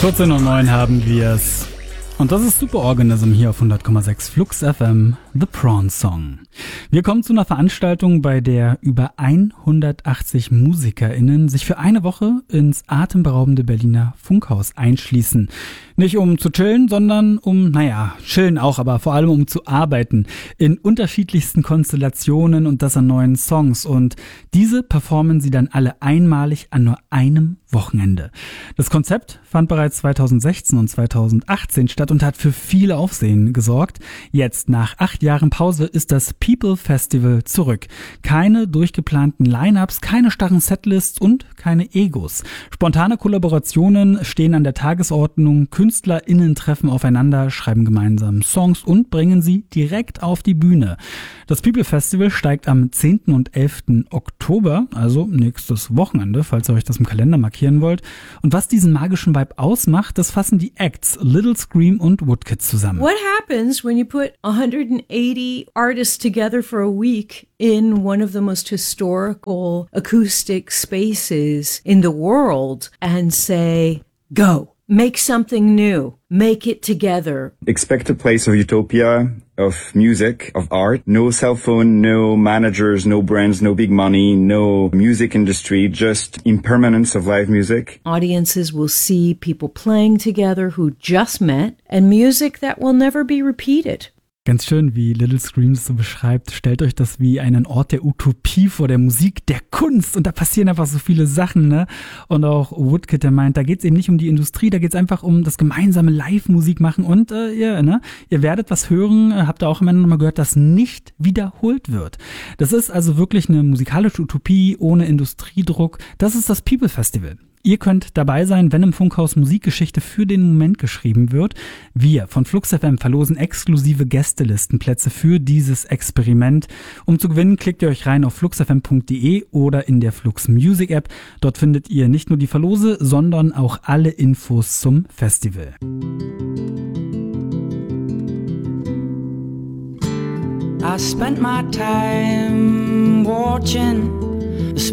14:09 haben wir's. Und das ist Superorganism hier auf 100,6 Flux FM, The Prawn Song. Wir kommen zu einer Veranstaltung, bei der über 180 MusikerInnen sich für eine Woche ins atemberaubende Berliner Funkhaus einschließen. Nicht um zu chillen, sondern chillen auch, aber vor allem um zu arbeiten. In unterschiedlichsten Konstellationen und das an neuen Songs. Und diese performen sie dann alle einmalig an nur einem Wochenende. Das Konzept fand bereits 2016 und 2018 statt und hat für viel Aufsehen gesorgt. Jetzt, nach 8 Jahren Pause, ist das People Festival zurück. Keine durchgeplanten Line-Ups, keine starren Setlists und keine Egos. Spontane Kollaborationen stehen an der Tagesordnung. KünstlerInnen treffen aufeinander, schreiben gemeinsam Songs und bringen sie direkt auf die Bühne. Das People Festival steigt am 10. und 11. Oktober, also nächstes Wochenende, falls ihr euch das im Kalender markieren wollt. Und was diesen magischen Vibe ausmacht, das fassen die Acts Little Scream und Woodkids zusammen. What happens when you put 180 artists together for a week in one of the most historical acoustic spaces in the world and say, go? Make something new. Make it together. Expect a place of utopia, of music, of art. No cell phone, no managers, no brands, no big money, no music industry, just impermanence of live music. Audiences will see people playing together who just met and music that will never be repeated. Ganz schön, wie Little Screams so beschreibt. Stellt euch das wie einen Ort der Utopie vor, der Musik, der Kunst. Und da passieren einfach so viele Sachen, ne? Und auch Woodkid, der meint, da geht's eben nicht um die Industrie, da geht's einfach um das gemeinsame Live-Musik machen. Und ihr werdet was hören, habt ihr auch am Ende nochmal gehört, das nicht wiederholt wird. Das ist also wirklich eine musikalische Utopie ohne Industriedruck. Das ist das People Festival. Ihr könnt dabei sein, wenn im Funkhaus Musikgeschichte für den Moment geschrieben wird. Wir von Flux FM verlosen exklusive Gästelistenplätze für dieses Experiment. Um zu gewinnen, klickt ihr euch rein auf fluxfm.de oder in der Flux Music App. Dort findet ihr nicht nur die Verlose, sondern auch alle Infos zum Festival. I spent my time watching